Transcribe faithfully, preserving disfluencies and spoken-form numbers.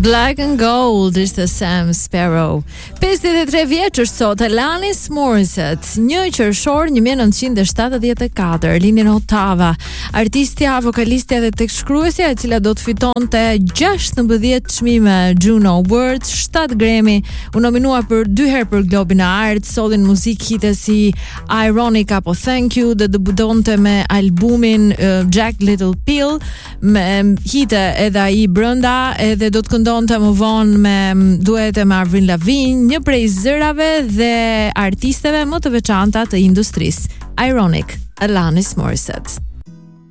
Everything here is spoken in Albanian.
Black and Gold ishte Sam Sparrow. pesëdhjetë e tre vjeç është sot Alanis Morissette. një qershor një mijë e nëntëqind e shtatëdhjetë e katër, Lini Ottava, artistja, vokalistja dhe tekstshkruesja e cila do të fitonte gjashtëmbëdhjetë çmime Juno Awards, shtat Grammy, u nominua për dy herë për Globin e Art, solli në muzikë hite si Ironic apo Thank You, dhe debutonte me albumin uh, Jack Little Pill, me hite edhe ai brenda, edhe do të këndonte më vonë me duete me Avril Lavigne, një prej zërave dhe artisteve më të veçanta të industrisë. Ironic, Alanis Morissette.